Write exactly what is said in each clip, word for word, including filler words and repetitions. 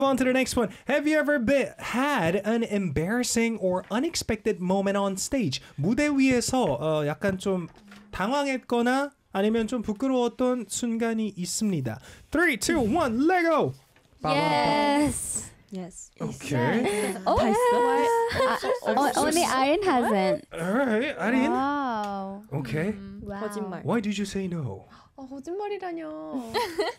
On to the next one. Have you ever been, had an embarrassing or unexpected moment on stage? 무대 위에서 어, 약간 좀 당황했거나 아니면 좀 부끄러웠던 순간이 있습니다. three, two, one, let go. Yes. Yes. Okay. Oh, 다 uh, uh, only Arin hasn't. All right, Arin. Wow. Okay. Wow. 거짓말. Why did you say no? 어, 거짓말이라뇨.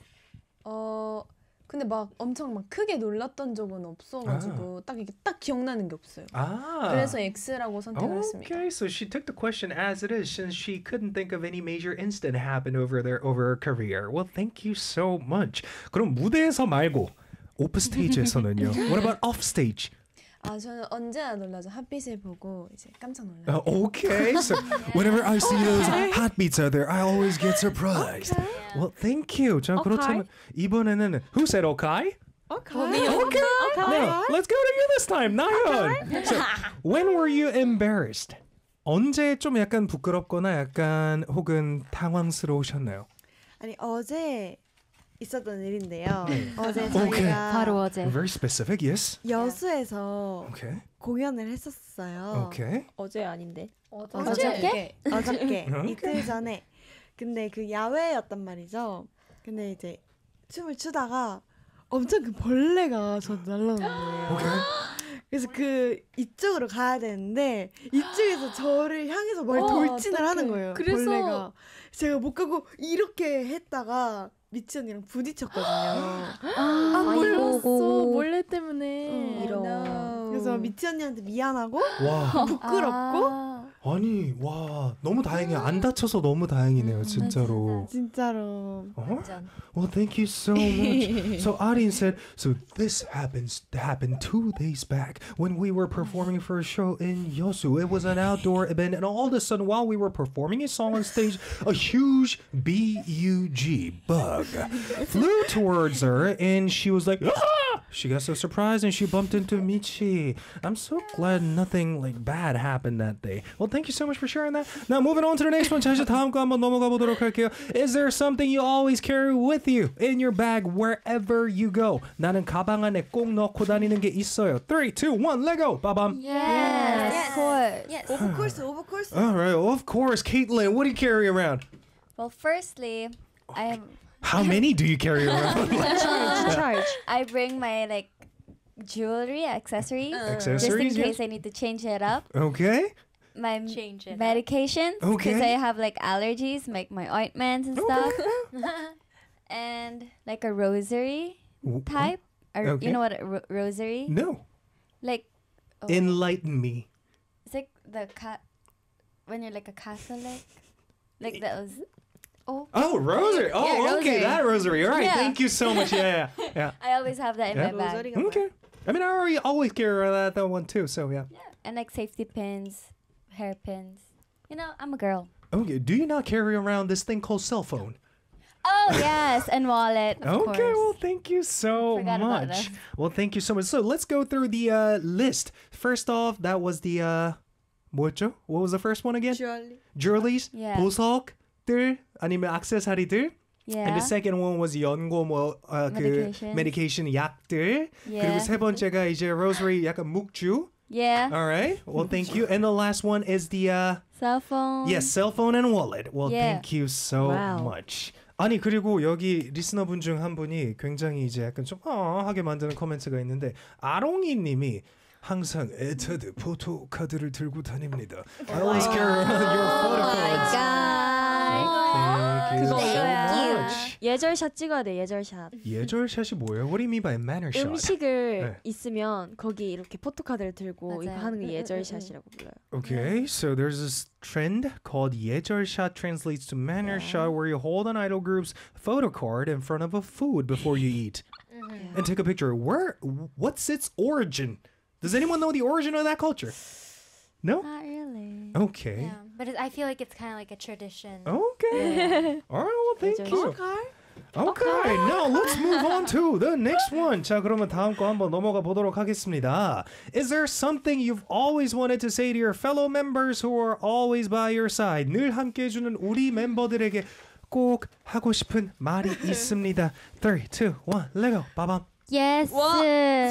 어 근데 막 엄청 막 크게 놀랐던 적은 없어가지고 딱 이게 딱 기억나는 게 없어요. Ah. 그래서 X라고 선택을 했습니다. Okay, so she took the question as it is since she couldn't think of any major incident happened over there over her career. Well, thank you so much. 그럼 무대에서 말고 오프 스테이지에서는요? What about off stage? 아 저는 언제나 놀라죠. 핫빛을 보고 이제 깜짝 놀라요. Uh, okay, so whenever I see those hot beats out there, I always get surprised. Okay. Well, thank you. 자, Okay. 그렇다면 이번에는 who said okay? Okay. Okay. Now, let's go to you this time, 나연. So, when were you embarrassed? 언제 좀 약간 부끄럽거나 약간 혹은 당황스러우셨나요? 아니 어제 있었던 일인데요. 어제 오케이. 저희가 바로 어제. Very specific, yes. 여수에서 Okay. 공연을 했었어요. Okay. 어제 아닌데. 어저께? 어저께 오케이. 이틀 전에. 근데 그 야외였단 말이죠. 근데 이제 춤을 추다가 엄청 그 벌레가 저 날라오는 거예요. Okay. 그래서 그 이쪽으로 가야 되는데 이쪽에서 저를 향해서 뭘 어, 돌진을 어떡해. 하는 거예요. 그래서- 벌레가. 제가 못 가고 이렇게 했다가 미치 언니랑 부딪혔거든요. 아, 몰랐어. 몰래 때문에. 이런. No. 그래서 미치 언니한테 미안하고 와, 부끄럽고 아. 아니, 와, 너무 다행이야. 안 다쳐서 너무 다행이네요, 진짜로. 진짜로. 어? Well, thank you so much. So Arin said, so this happens happened two days back when we were performing for a show in Yosu. It was an outdoor event, and all of a sudden, while we were performing a song on stage, a huge B U G bug flew towards her, and she was like, ah! She got so surprised, and she bumped into Michi. I'm so glad nothing like bad happened that day. Well, thank you so much for sharing that. Now, moving on to the next one. 자, 이제 다음 거 한번 넘어가 보도록 할게요. Is there something you always carry with you in your bag wherever you go? 나는 가방 안에 꼭 넣고 다니는 게 있어요. three, two, one, let go. 빠밤. Yes. Of course. Yes. 오브 콜스 오브 콜스. All right, well, of course. Caitlin, what do you carry around? Well, firstly, I am. How many do you carry around? charge. I bring my like jewelry, accessories, just in Accessories, case yes? I need to change it up. Okay. My m- Change it up. medications, because Okay. I have like allergies, like my ointments and stuff, and like a rosary W- type. Or Okay. you know what a ro- rosary? No. Like oh, Enlighten me. it's like the cat when you're like a Catholic, like those. Oh, Oh, rosary. Oh, Yeah, okay, rosary. that rosary. All right, Yeah. thank you so much. Yeah, yeah, yeah. I always have that in Yeah. my bag. Okay. I mean, I already always carry around that, that one too. So yeah. And like safety pins, hairpins. You know, I'm a girl. Okay. Do you not carry around this thing called cell phone? Oh yes, and wallet. Of Okay. course. Well, thank you so Forgot about much. that. Well, thank you so much. So let's go through the uh, list. First off, that was the uh, 뭐죠? What was the first one again? 주얼리. Jewelries, Yeah. 보석들, 아니면 액세서리들. Yeah. And the second one was 연고 뭐 어, 그 Medications. medication 약들. Yeah. 그리고 세 번째가 이제 rosary 약간 묵주. Yeah. All right. Well, thank you. And the last one is the uh Cell phone. yes, cell phone and wallet. Well, Yeah. thank you so Wow. much. 아니 그리고 여기 리스너분 중 한 분이 굉장히 이제 약간 좀 어, 하게 만드는 코멘트가 있는데 아롱이 님이 항상 에타드 포토 카드를 들고 다닙니다. I always carry around your photo cards. Thank you 그거 so Thank much. 예절샷 찍어야 돼. 예절샷. 예절샷이 뭐예요? What do you mean by manner shot? 음식을 네. 있으면 거기 이렇게 포토카드를 들고 이거 맞아요. 하는 게 예절샷이라고 불러요. Okay, so there's this trend called 예절 shot translates to manner shot where you hold an idol group's photo card in front of a food before you eat and take a picture. Where what's its origin? Does anyone know the origin of that culture? No? Not really. Okay. Yeah, but it, I feel like it's kind of like a tradition. Okay. All right, well, thank 예절 you. Okay, now let's move on to the next one. 자, 그러면 다음 거 한번 넘어가 보도록 하겠습니다. Is there something you've always wanted to say to your fellow members who are always by your side? 늘 함께 해주는 우리 멤버들에게 꼭 하고 싶은 말이 있습니다. three, two, one, let go. 빠밤. Yes. 와.